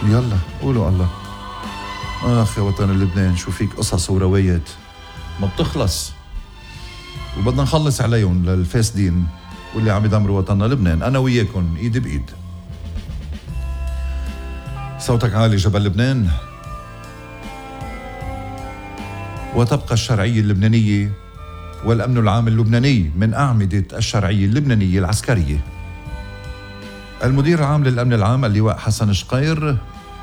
يلا قولوا الله. آخ يا وطن لبنان، شو فيك قصص وروايات ما بتخلص، وبدنا نخلص عليهم للفاسدين واللي عم يدمروا وطننا لبنان. أنا وياكم إيد بإيد. صوتك عالي جبل لبنان. وتبقى الشرعية اللبنانية والأمن العام اللبناني من أعمدة الشرعية اللبنانية العسكرية. المدير العام للأمن العام اللواء حسن شقير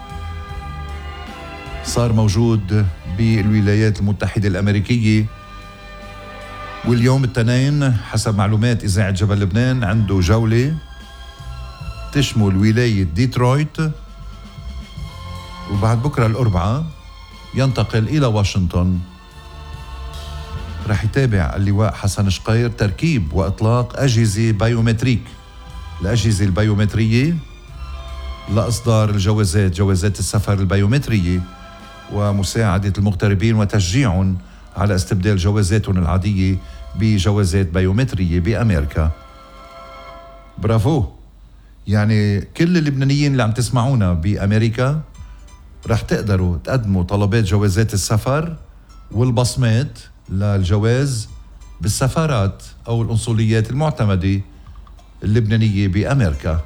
صار موجود بالولايات المتحدة الأمريكية، واليوم الاثنين حسب معلومات إذاعة جبل لبنان عنده جولة تشمل ولاية ديترويت، وبعد بكرة الأربعاء ينتقل إلى واشنطن. رح يتابع اللواء حسن شقير تركيب وإطلاق أجهزة بايومتريك، الأجهزة البايومترية لإصدار الجوازات، جوازات السفر البايومترية، ومساعدة المغتربين وتشجيعهم على استبدال جوازاتهم العادية بجوازات بايومترية بأمريكا. برافو. يعني كل اللبنانيين اللي عم تسمعونا بأمريكا رح تقدروا تقدموا طلبات جوازات السفر والبصمات للجواز بالسفارات أو القنصليات المعتمدة اللبنانية بأمريكا.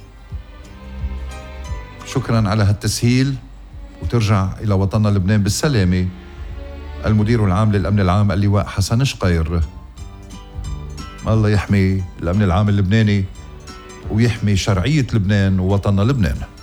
شكرا على هالتسهيل، وترجع إلى وطننا لبنان بالسلامة. المدير العام للأمن العام اللواء حسن شقير. الله يحمي الأمن العام اللبناني ويحمي شرعية لبنان ووطننا لبنان.